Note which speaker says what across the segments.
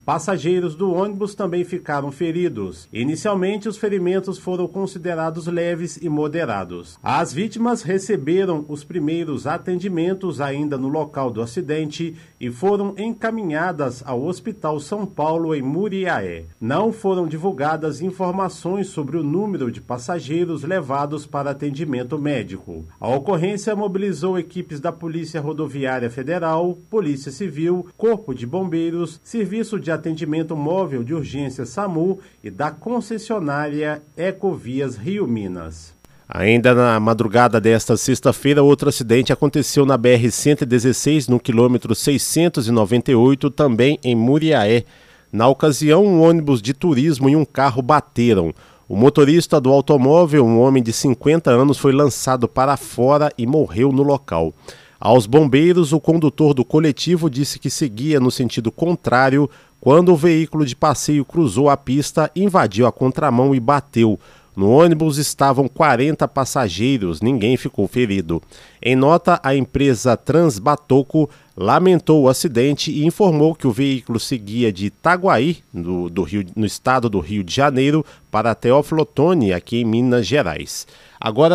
Speaker 1: Passageiros do ônibus também ficaram feridos. Inicialmente, os ferimentos foram considerados leves e moderados. As vítimas receberam os primeiros atendimentos ainda no local do acidente e foram encaminhadas ao Hospital São Paulo em Muriaé. Não foram divulgadas informações sobre o número de passageiros levados para atendimento médico. A ocorrência mobilizou equipes da Polícia Rodoviária Federal, Polícia Civil, Corpo de Bombeiros, Serviço de Atendimento Móvel de Urgência SAMU e da concessionária Ecovias Rio Minas.
Speaker 2: Ainda na madrugada desta sexta-feira, outro acidente aconteceu na BR-116, no quilômetro 698, também em Muriaé. Na ocasião, um ônibus de turismo e um carro bateram. O motorista do automóvel, um homem de 50 anos, foi lançado para fora e morreu no local. Aos bombeiros, o condutor do coletivo disse que seguia no sentido contrário quando o veículo de passeio cruzou a pista, invadiu a contramão e bateu. No ônibus estavam 40 passageiros, ninguém ficou ferido. Em nota, a empresa Transbatoco lamentou o acidente e informou que o veículo seguia de Itaguaí, no estado do Rio de Janeiro, para Teófilo Otoni, aqui em Minas Gerais. Agora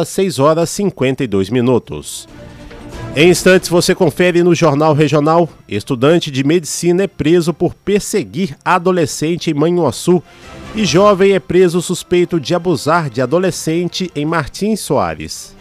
Speaker 2: 6h52. Em instantes você confere no Jornal Regional. Estudante de medicina é preso por perseguir adolescente em Manhuaçu. E jovem é preso suspeito de abusar de adolescente em Martins Soares.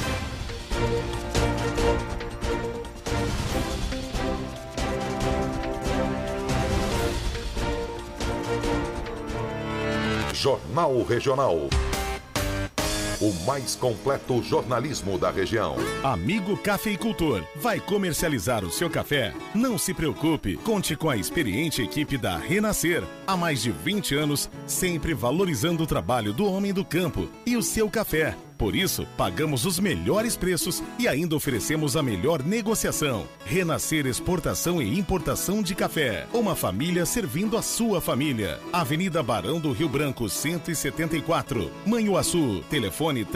Speaker 3: Jornal Regional. O mais completo jornalismo da região.
Speaker 4: Amigo cafeicultor, vai comercializar o seu café? Não se preocupe, conte com a experiente equipe da Renascer. Há mais de 20 anos, sempre valorizando o trabalho do homem do campo e o seu café. Por isso, pagamos os melhores preços e ainda oferecemos a melhor negociação. Renascer Exportação e Importação de Café. Uma família servindo a sua família. Avenida Barão do Rio Branco, 174. Manhuaçu. Telefone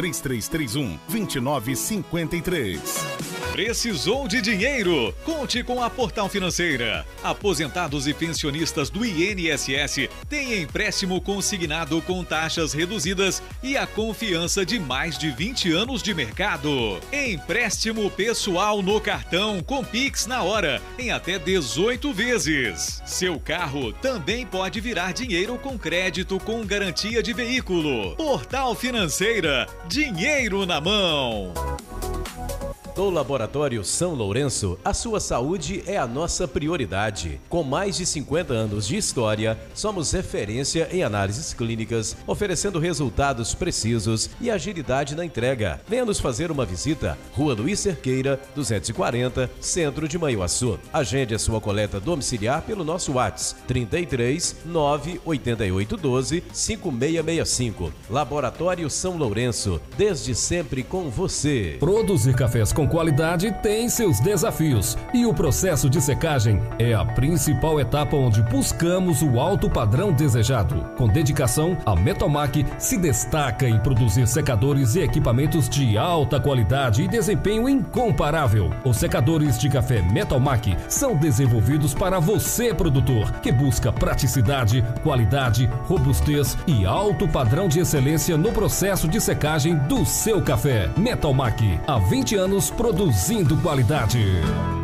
Speaker 4: 3331-2953.
Speaker 5: Precisou de dinheiro? Conte com a Portal Financeira. Aposentados e pensionistas do INSS têm empréstimo consignado com taxas reduzidas e a confiança de mais de 20 anos de mercado. Empréstimo pessoal no cartão com Pix na hora, em até 18 vezes. Seu carro também pode virar dinheiro com crédito com garantia de veículo. Portal Financeira, dinheiro na mão.
Speaker 6: No Laboratório São Lourenço, a sua saúde é a nossa prioridade. Com mais de 50 anos de história, somos referência em análises clínicas, oferecendo resultados precisos e agilidade na entrega. Venha nos fazer uma visita, Rua Luiz Cerqueira, 240, Centro de Manhuaçu. Agende a sua coleta domiciliar pelo nosso WhatsApp, 33 98812 5665. Laboratório São Lourenço, desde sempre com você.
Speaker 7: Produzir cafés com qualidade tem seus desafios e o processo de secagem é a principal etapa onde buscamos o alto padrão desejado. Com dedicação, a Metalmac se destaca em produzir secadores e equipamentos de alta qualidade e desempenho incomparável. Os secadores de café Metalmac são desenvolvidos para você, produtor, que busca praticidade, qualidade, robustez e alto padrão de excelência no processo de secagem do seu café. Metalmac, há 20 anos produzindo qualidade.